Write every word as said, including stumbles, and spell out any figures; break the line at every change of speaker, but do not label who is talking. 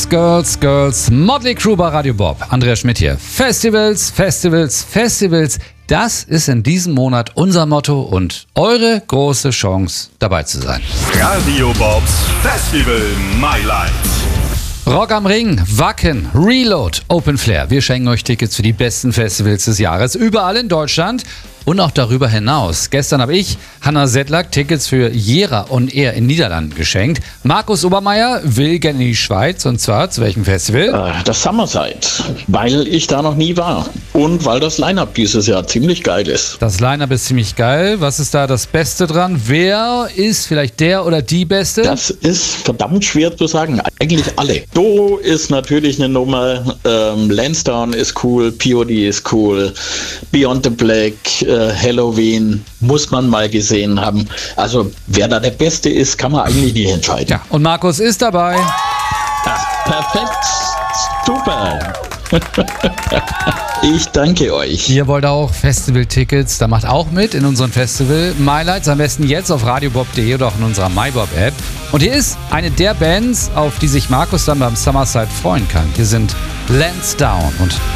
Girls, Girls, Girls, Motley Crue bei Radio Bob. Andreas Schmidt hier. Festivals, Festivals, Festivals. Das ist in diesem Monat unser Motto und eure große Chance, dabei zu sein.
Radio Bobs Festival Highlights.
Rock am Ring, Wacken, Reload, Open Flair. Wir schenken euch Tickets für die besten Festivals des Jahres. Überall in Deutschland und auch darüber hinaus. Gestern habe ich Hanna Sedlak Tickets für Jera on Air in Niederlanden geschenkt. Markus Obermeier will gerne in die Schweiz, und zwar zu welchem Festival?
Das Summerside, weil ich da noch nie war und weil das Line-Up dieses Jahr ziemlich geil ist.
Das Line-Up ist ziemlich geil. Was ist da das Beste dran? Wer ist vielleicht der oder die Beste?
Das ist verdammt schwer zu sagen. Eigentlich alle. Do ist natürlich eine Nummer, ähm, Lansdowne ist cool, P O D ist cool, Beyond the Black, äh, Halloween muss man mal gesehen haben. Also wer da der Beste ist, kann man eigentlich nicht entscheiden.
Ja, und Markus ist dabei.
Ach, perfekt, super. Ich danke euch.
Ihr wollt auch Festival-Tickets, da macht auch mit in unseren Festival Highlights. Am besten jetzt auf radiobob punkt de oder auch in unserer MyBob-App. Und hier ist eine der Bands, auf die sich Markus dann beim Summerside freuen kann. Hier sind Lansdowne und